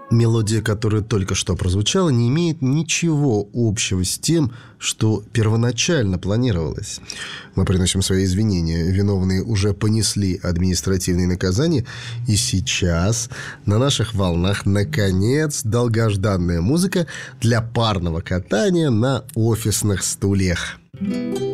Мелодия, которая только что прозвучала, не имеет ничего общего с тем, что первоначально планировалось. Мы приносим свои извинения. Виновные уже понесли административные наказания. И сейчас на наших волнах, наконец, долгожданная музыка для парного катания на офисных стульях.